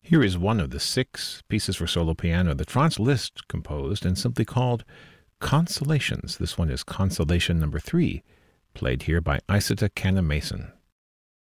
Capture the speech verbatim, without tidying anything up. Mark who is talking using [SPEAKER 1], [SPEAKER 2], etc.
[SPEAKER 1] Here is one of the six pieces for solo piano that Franz Liszt composed and simply called Consolations. This one is Consolation number three, played here by Isata Canna Mason.